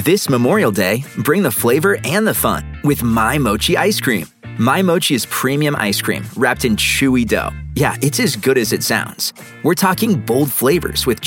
This Memorial Day, bring the flavor and the fun with My Mochi ice cream. My Mochi is premium ice cream wrapped in chewy dough. Yeah, it's as good as it sounds. We're talking bold flavors with